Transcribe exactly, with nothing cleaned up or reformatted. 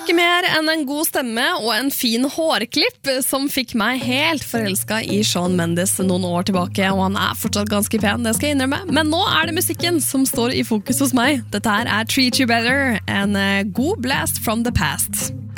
ikke mer enn en god stemme og en fin hårklipp som fikk meg helt forelsket i Shawn Mendes noen år tilbake, og han er fortsatt ganske pen, det skal jeg innrømme. Men nå er det musikken som står i fokus hos meg. Dette her er Treat You Better, en god blast from the past.